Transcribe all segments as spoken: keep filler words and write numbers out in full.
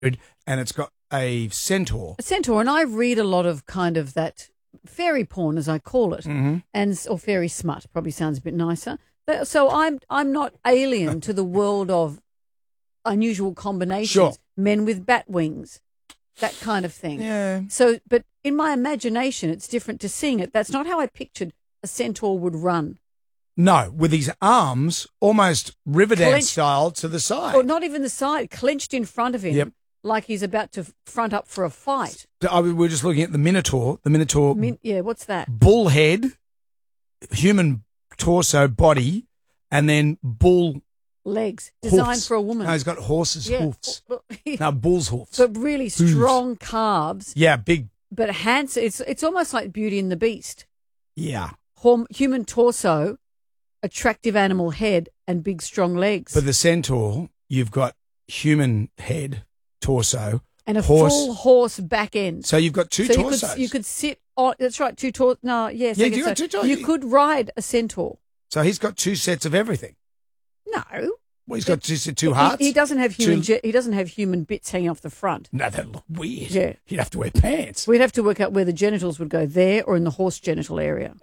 and it's got a centaur. A centaur, and I read a lot of kind of that fairy porn, as I call it, mm-hmm. and or fairy smut probably sounds a bit nicer. But, so I'm I'm not alien to the world of unusual combinations, sure. men with bat wings, that kind of thing. Yeah. So, but in my imagination, it's different to seeing it. That's not how I pictured a centaur would run. No, with his arms almost Riverdance Clenched, style to the side. or not even the side, clenched in front of him. Yep. Like he's about to front up for a fight. I, we were just looking at the Minotaur. The Minotaur. Min- yeah, what's that? Bull head, human torso, body, and then bull legs designed hoofs. for a woman. No, he's got horses' yeah. hoofs. No, bull's hoofs. But really strong calves. Yeah, big. But handsome. It's it's almost like Beauty and the Beast. Yeah. Hum, human torso, attractive animal head, and big strong legs. For the centaur, you've got human head, torso, and a horse. full horse back end. So you've got two so torsos. You could, you could sit on. That's right, two tor. No, yes. Yeah, I guess you got so. two torsos. You could ride a centaur. So he's got two sets of everything. No. Well, he's got two, two he, hearts. He doesn't have human. Two... Je- he doesn't have human bits hanging off the front. No, that'd look weird. Yeah, he'd have to wear pants. We'd have to work out where the genitals would go, there or in the horse genital area.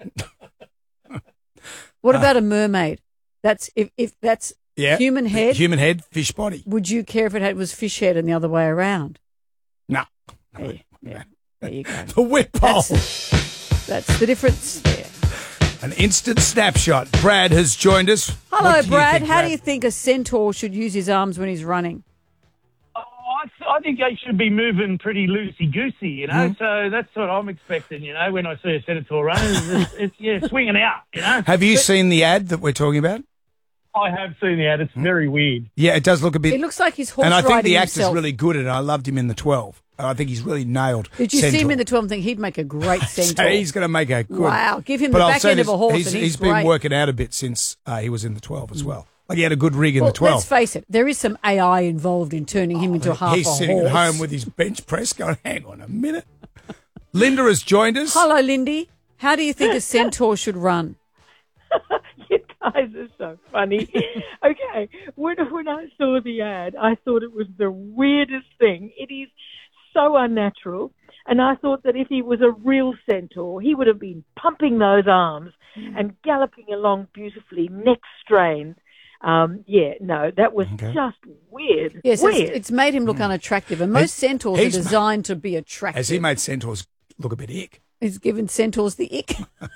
What about uh, a mermaid? That's if if that's yeah, human head. Human head, fish body. Would you care if it had was fish head and the other way around? No. no. There, yeah, there you go. The whip pole. That's, that's the difference there. An instant snapshot. Brad has joined us. Hello, do Brad. think, How Brad? do you think a centaur should use his arms when he's running? Oh, I, th- I think they should be moving pretty loosey-goosey, you know, mm. so that's what I'm expecting, you know, when I see a centaur running. It's, it's, it's yeah, swinging out, you know. Have you but, seen the ad that we're talking about? I have seen the ad. It's very weird. Yeah, it does look a bit... It looks like he's horse And I think the himself. actor's really good at it. I loved him in the twelve. I think he's really nailed Did you centaur. see him in the twelve and think he'd make a great centaur? So he's going to make a good... Wow, give him but the I'll back say end this, of a horse he's, and he's, he's great. been working out a bit since uh, he was in the twelve as well. Like he had a good rig in well, the twelve. Let's face it, there is some A I involved in turning him oh, into half a horse. He's sitting at home with his bench press going, hang on a minute. Linda has joined us. Hello, Lindy. How do you think a centaur should run? You guys are so funny. Okay, when, when I saw the ad, I thought it was the weirdest thing. It is so unnatural. And I thought that if he was a real centaur, he would have been pumping those arms mm. and galloping along beautifully, neck strained. Um, yeah, no, that was okay. just weird. Yes, weird. It's, it's made him look mm. unattractive. And most he's, centaurs he's, are designed to be attractive. Has he made centaurs look a bit ick? He's given centaurs the ick.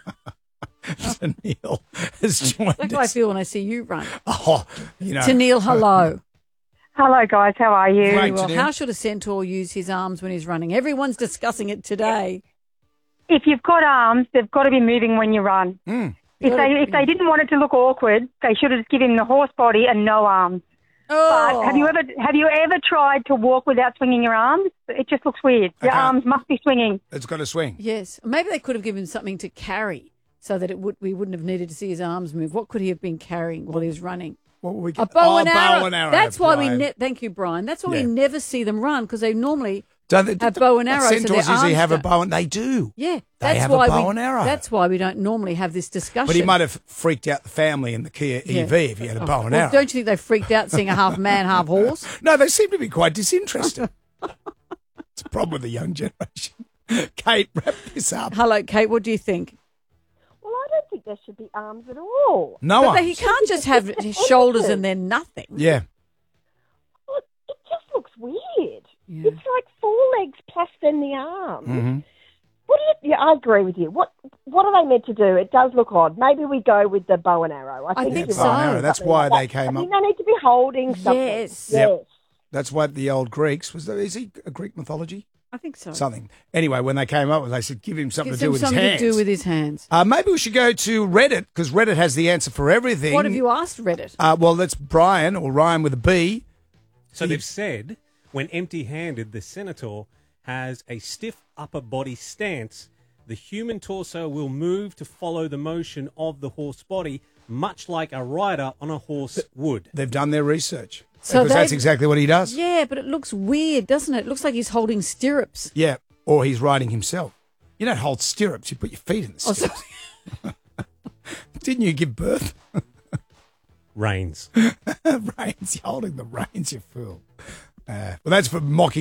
Tennille has joined That's us. how I feel when I see you run. Oh, you know. Tennille, hello. Hello, guys. How are you? Very well. How should a centaur use his arms when he's running? Everyone's discussing it today. If you've got arms, they've got to be moving when you run. Mm. If they if they didn't want it to look awkward, they should have just given him the horse body and no arms. Oh. But have you ever have you ever tried to walk without swinging your arms? It just looks weird. Your arms must be swinging. It's got to swing. Yes. Maybe they could have given him something to carry so that it would we wouldn't have needed to see his arms move. What could he have been carrying while he was running? What were we a bow, oh, and arrow. bow and arrow. That's why Brian. we. Ne- thank you, Brian. That's why yeah. we never see them run because they normally Don't they, have bow and arrow. Centaurs so usually have don't. a bow and they do. Yeah, they that's have why a bow we, and arrow. That's why we don't normally have this discussion. But he might have freaked out the family in the Kia yeah. E V if he had a bow oh, and well, arrow. Don't you think they freaked out seeing a half man, half horse? No, they seem to be quite disinterested. It's a problem with the young generation. Kate, wrap this up. Hello, Kate. What do you think? Well, I don't think there should be arms at all. No but arms. He can't just have his shoulders and then nothing. Yeah. Well, it just looks weird. Yeah. It's like four legs plus then the arms. Mm-hmm. What do you, yeah, I agree with you. What What are they meant to do? It does look odd. Maybe we go with the bow and arrow. I, I think, think you're so. right. Arrow. That's why like they came I up. mean, they need to be holding something. Yes. Yes. Yep. That's why the old Greeks was. There, is he a Greek mythology? I think so. Something. Anyway, when they came up with, it, they said, give him something Gives to do him with something his hands. to do with his hands. Uh, maybe we should go to Reddit because Reddit has the answer for everything. What have you asked Reddit? Uh, well, that's Brian or Ryan with a B. So they've said when empty-handed, the centaur has a stiff upper body stance. The human torso will move to follow the motion of the horse body, much like a rider on a horse would. They've done their research. So because that's exactly what he does. Yeah, but it looks weird, doesn't it? It looks like he's holding stirrups. Yeah, or he's riding himself. You don't hold stirrups, you put your feet in the Oh, stirrups. Didn't you give birth? Reins. Reins, you're holding the reins, you fool. Uh, well, that's for mocking